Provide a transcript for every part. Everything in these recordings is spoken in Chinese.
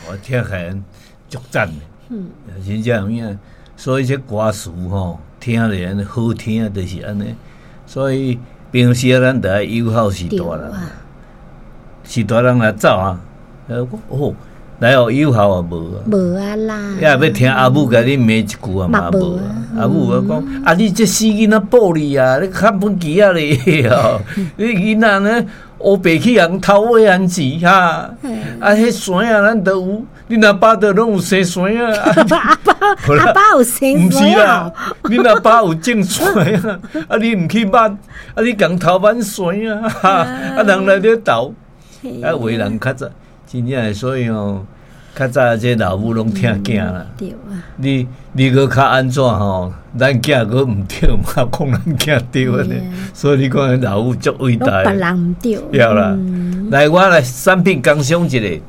我听起来足赞的，真正有影。所以这歌词听咧好听，就是安尼。所以平时咱得爱友好是大人，是大人来走啊。来互友好啊无啊？ 无啊啦！ 要听阿母甲你骂一句啊嘛无啊？阿母我讲啊，你这死囡仔暴力啊！你看本机啊咧吼，你囡仔呢？乌白去人偷喂安钱哈！啊，迄山啊，咱都有，恁阿爸都拢有生山啊！ 阿爸有生山啊！ 恁阿爸有种山啊！啊，你毋去捌，啊，你共偷挽山啊！啊，人来咧斗，啊，为人较早。真正所以较早这老母拢听囝啦。对啊。你搁较安怎咱囝搁毋对嘛，讲咱囝对咧。所以你讲老母足伟大。 别人毋对。 对啦，来我来产品工商一个。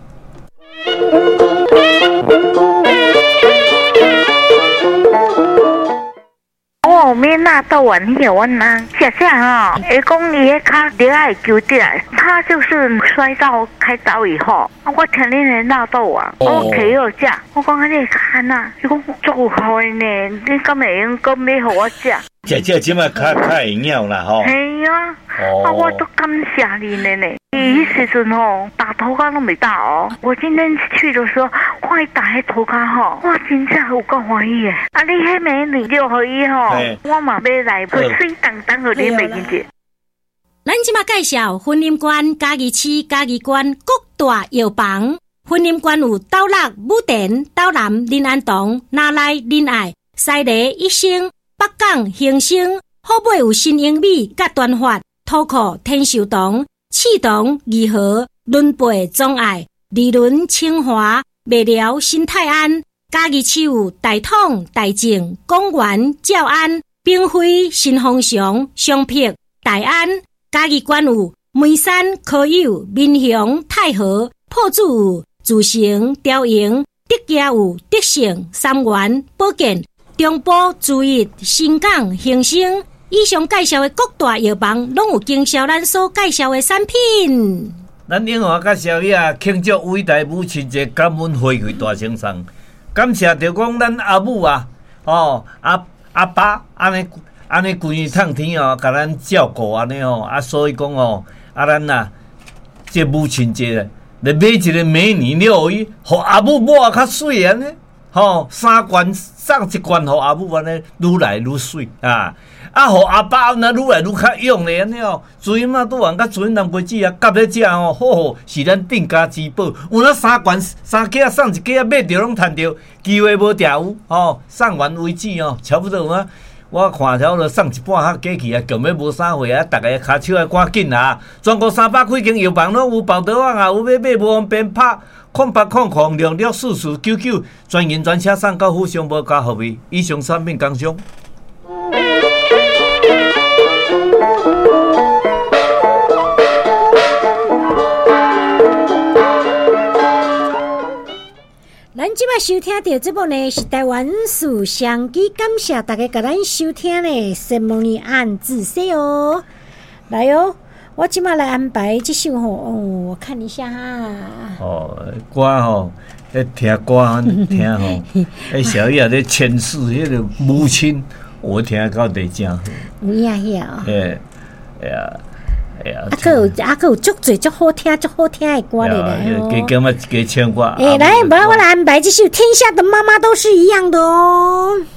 免纳豆丸迄个我拿写下会讲伊迄骹底下会揪起来，他就是摔到开刀以后，我听恁的纳豆丸，我摕药食，我讲安尼看啊，伊讲足好的呢，你敢会用讲买互我食？ 食即摆较会晓啦吼。 系啊，我都感谢你呢。伊迄时阵打头壳拢未打我今天去的时候，看伊打迄头壳哇，真正有够欢喜的。啊，你迄美女就互伊我嘛要来，水当当互你袂记者。 咱即马介绍婚姻馆嘉义市嘉义县各大药房。婚姻馆有斗六、武田、斗南、林安堂、哪来、林爱、西螺、益生、北港、兴盛，好买有新英美、甲端发、土库、天寿堂、启堂、义和、伦培、忠爱、利伦、清华、麦寮、新泰安。嘉义市有大统、大正、公园、照安、兵辉、新丰祥、双碧、大安。嘉义县有梅山、科友、民雄、太和、破主有自成、雕营、德家有德盛、三元、保健、中部、注意、新港、兴盛。以上介绍的各大药房拢有经销咱所介绍的产品。 咱永华甲宵夜庆祝伟大母亲节，感恩回馈大清送，感谢着讲咱阿母啊，阿爸安尼规日趟天甲咱照顾安尼所以讲咱这母亲节来买一个美女料理，互阿母抹较水安尼，3罐送1罐互阿母安尼，愈来愈水互阿爸那愈来愈较勇咧安尼水嘛拄完甲水南瓜子夹咧食好是咱定家之宝。有那3罐3架送1架买着拢趁着，机会无定有送完为止差不多啊。我看条就送一半较过去强要无啥货逐个骹手要赶紧全国300几间药房拢有报道有要买无方便拍0800664499，专营专车送到府上无加服务。以上产品工商。 咱即摆收听到节目呢是台湾事相机，感谢大家甲咱收听呢，节目呢按仔细来我即摆来安排这首我看一下歌听歌听小叶咧诠释迄个母亲，我听到得真好。 有影还有足侪足好听的歌咧。 加唱歌。 来，我来安排这首《天下的妈妈都是一样的》。